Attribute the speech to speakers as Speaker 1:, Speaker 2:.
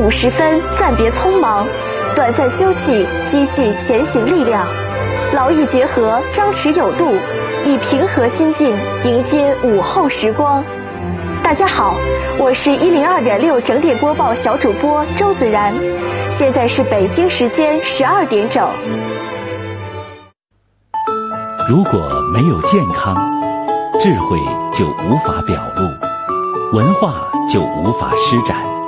Speaker 1: 午时分，暂别匆忙，短暂休憩，积蓄前行力量，劳逸结合，张弛有度，以平和心境迎接午后时光。大家好，我是102.6整点播报小主播周子然，现在是北京时间12点整。
Speaker 2: 如果没有健康，智慧就无法表露，文化就无法施展。